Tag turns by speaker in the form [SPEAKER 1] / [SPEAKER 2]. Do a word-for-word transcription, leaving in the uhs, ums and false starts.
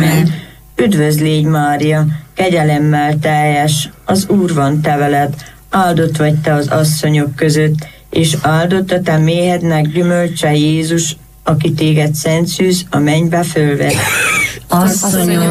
[SPEAKER 1] Amen. Üdvözl légy, Mária, kegyelemmel teljes, az Úr van te veled, áldott vagy te az asszonyok között, és áldott a te méhednek gyümölcse Jézus, aki téged szent szűz a mennybe fölvett.
[SPEAKER 2] Asszonyom,